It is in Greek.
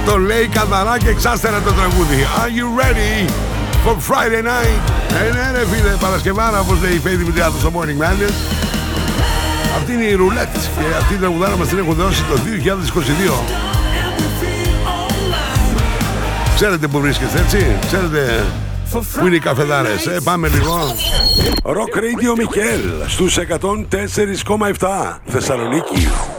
Το λέει καθαρά και εξάστερα το τραγούδι. Are you ready for Friday night? Ναι ρε φίλε, Παρασκευάρα, όπως λέει η Φέη Δημητριάδου στο Morning Madness. Αυτή είναι η ρουλέτ και αυτή η τραγουδάρα μας την έχουν δώσει το 2022. Ξέρετε που βρίσκεστε, έτσι? Ξέρετε που είναι οι καφεδάρες? Πάμε λίγο. Rock Radio Μικέλ στους 104,7 Θεσσαλονίκη.